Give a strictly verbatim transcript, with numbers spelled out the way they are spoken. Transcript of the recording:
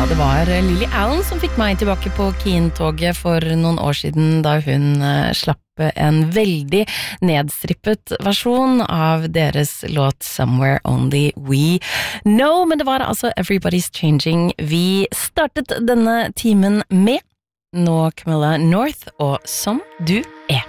det var Lily Allen som fikk meg tilbake på Keen-toget for noen år siden da hun slapp en veldig nedstrippet versjon av deres låt Somewhere Only We Know, men det var altså Everybody's Changing vi startet denne timen med. Nå Camilla North og Som du er.